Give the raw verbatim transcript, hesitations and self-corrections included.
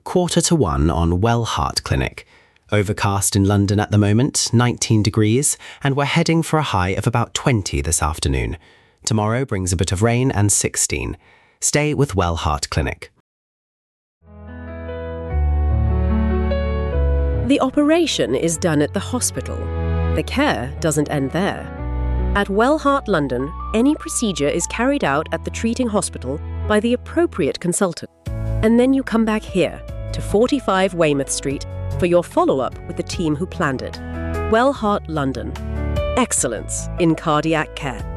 quarter to one on Wellheart Clinic. Overcast in London at the moment, nineteen degrees, and we're heading for a high of about twenty this afternoon. Tomorrow brings a bit of rain and sixteen. Stay with Wellheart Clinic. The operation is done at the hospital. The care doesn't end there. At Wellheart London, any procedure is carried out at the treating hospital by the appropriate consultant. And then you come back here to forty-five Weymouth Street for your follow-up with the team who planned it. Wellheart London. Excellence in cardiac care.